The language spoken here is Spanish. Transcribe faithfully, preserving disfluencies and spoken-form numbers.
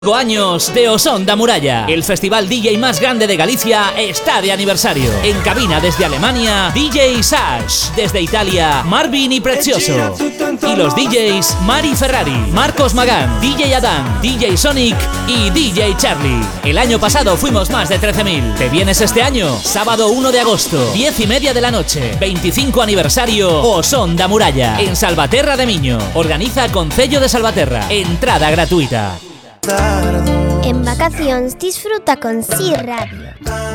cinco años de Osón da Muralla. El festival D J más grande de Galicia está de aniversario. En cabina desde Alemania, D J Sash. Desde Italia, Marvin y Prezioso. Y los D Js Mari Ferrari, Marcos Magán, D J Adam, D J Sonic y D J Charlie. El año pasado fuimos más de trece mil. ¿Te vienes este año? Sábado uno de agosto, diez y media de la noche. veinticinco aniversario Osón da Muralla. En Salvaterra de Miño. Organiza Concello de Salvaterra. Entrada gratuita. En vacacións disfruta con Si Radio.